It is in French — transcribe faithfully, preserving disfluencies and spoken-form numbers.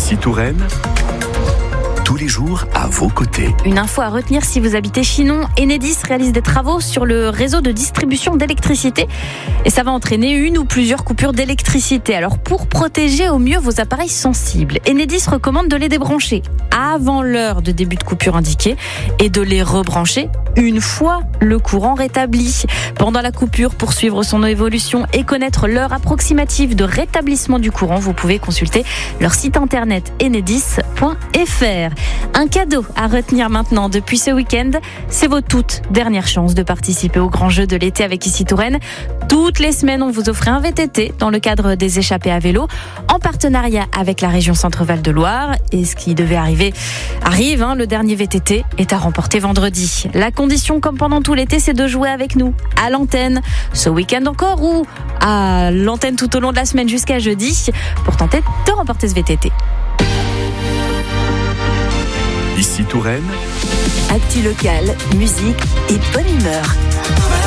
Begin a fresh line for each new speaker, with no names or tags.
Ici Touraine, tous les jours à vos côtés.
Une info à retenir si vous habitez Chinon, Enedis réalise des travaux sur le réseau de distribution d'électricité et ça va entraîner une ou plusieurs coupures d'électricité. Alors pour protéger au mieux vos appareils sensibles, Enedis recommande de les débrancher avant l'heure de début de coupure indiquée et de les rebrancher une fois le courant rétabli. Pendant la coupure, pour suivre son évolution et connaître l'heure approximative de rétablissement du courant, vous pouvez consulter leur site internet enedis point f r. Un cadeau à retenir maintenant depuis ce week-end, c'est votre toute dernière chance de participer au grand jeu de l'été avec Ici Touraine. Toutes les semaines, on vous offre un V T T dans le cadre des échappées à vélo, en partenariat avec la région Centre-Val de Loire. Et ce qui devait arriver arrive, hein, le dernier V T T est à remporter vendredi. La condition, comme pendant tout l'été, c'est de jouer avec nous à l'antenne, ce week-end encore, ou à l'antenne tout au long de la semaine jusqu'à jeudi, pour tenter de remporter ce V T T.
Ici Touraine,
Actu local, musique et bonne humeur.